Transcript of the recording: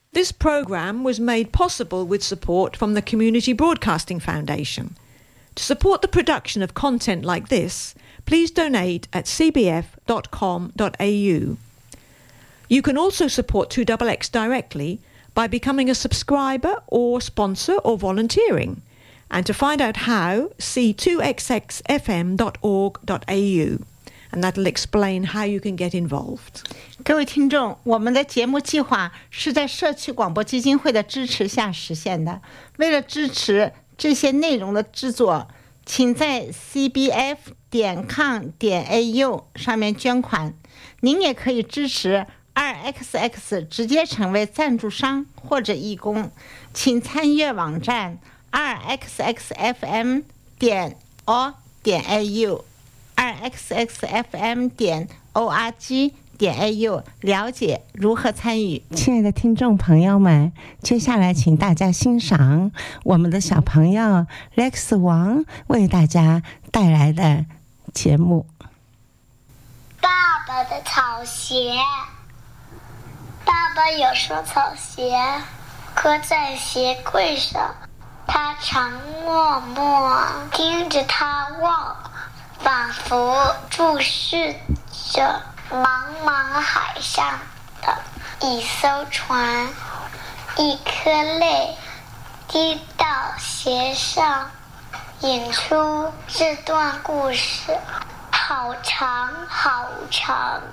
This program was made possible with support from the Community Broadcasting Foundation. To support the production of content like this, please donate at cbf.com.au. You can also support 2XX directly by becoming a subscriber or sponsor or volunteering. And to find out how, see 2xxfm.org.au. And that'll explain how you can get involved. 各位听众，我们的节目计划是在社区广播基金会的支持下实现的。为了支持这些内容的制作，请在 cbf.com.au 上面捐款。您也可以支持 2XX 直接成为赞助商或者义工，请参阅网站 2xxfm.org.au2xxfm.org.au 了解如何参与。亲爱的听众朋友们，接下来请大家欣赏我们的小朋友 Lex 王为大家带来的节目。 爸爸的草鞋。爸爸有双草鞋搁在鞋柜上，他常默默盯着它望，仿佛注视着茫茫海上的一艘船。一颗泪滴到鞋上，引出这段故事。好长好长